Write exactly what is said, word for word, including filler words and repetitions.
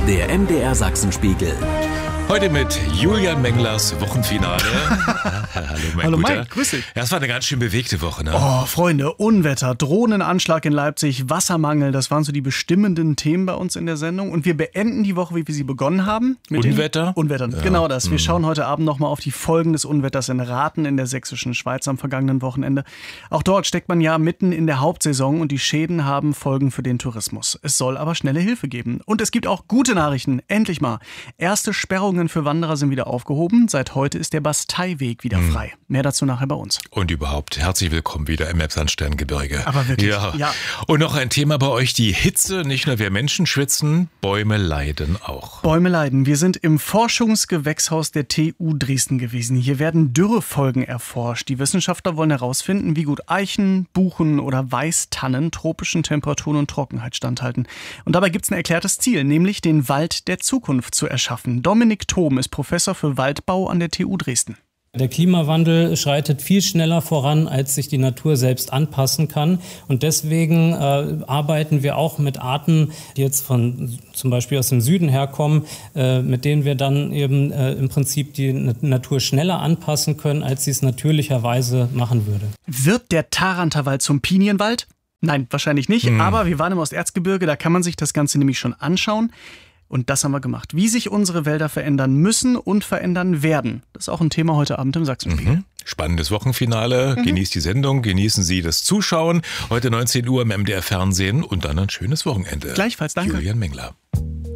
Der M D R Sachsenspiegel. Heute mit Julian Menglers Wochenfinale. Hallo, mein Hallo Guter. Mike, grüß dich. Ja, es war eine ganz schön bewegte Woche, ne? Oh, Freunde, Unwetter, Drohnenanschlag in Leipzig, Wassermangel, das waren so die bestimmenden Themen bei uns in der Sendung. Und wir beenden die Woche, wie wir sie begonnen haben. Mit Unwetter? Den Unwettern, Ja. genau das. Wir Mhm. schauen heute Abend nochmal auf die Folgen des Unwetters in Rathen in der sächsischen Schweiz am vergangenen Wochenende. Auch dort steckt man ja mitten in der Hauptsaison und die Schäden haben Folgen für den Tourismus. Es soll aber schnelle Hilfe geben. Und es gibt auch gute Nachrichten, endlich mal. Erste Sperrungen für Wanderer sind wieder aufgehoben. Seit heute ist der Basteiweg wieder frei. Mehr dazu nachher bei uns. Und überhaupt, herzlich willkommen wieder im Elbsandsterngebirge. Aber wirklich, Ja. ja. Und noch ein Thema bei euch, die Hitze. Nicht nur wir Menschen schwitzen, Bäume leiden auch. Bäume leiden. Wir sind im Forschungsgewächshaus der T U Dresden gewesen. Hier werden Dürrefolgen erforscht. Die Wissenschaftler wollen herausfinden, wie gut Eichen, Buchen oder Weißtannen tropischen Temperaturen und Trockenheit standhalten. Und dabei gibt es ein erklärtes Ziel, nämlich den Wald der Zukunft zu erschaffen. Dominik Thom ist Professor für Waldbau an der T U Dresden. Der Klimawandel schreitet viel schneller voran, als sich die Natur selbst anpassen kann. Und deswegen äh, arbeiten wir auch mit Arten, die jetzt von zum Beispiel aus dem Süden herkommen, äh, mit denen wir dann eben äh, im Prinzip die Natur schneller anpassen können, als sie es natürlicherweise machen würde. Wird der Taranterwald zum Pinienwald? Nein, wahrscheinlich nicht. Hm. Aber wir waren im Osterzgebirge, da kann man sich das Ganze nämlich schon anschauen. Und das haben wir gemacht. Wie sich unsere Wälder verändern müssen und verändern werden. Das ist auch ein Thema heute Abend im Sachsenspiegel. Mhm. Spannendes Wochenfinale. Mhm. Genießt die Sendung, genießen Sie das Zuschauen. Heute neunzehn Uhr im M D R Fernsehen und dann ein schönes Wochenende. Gleichfalls, danke. Julian Mengler.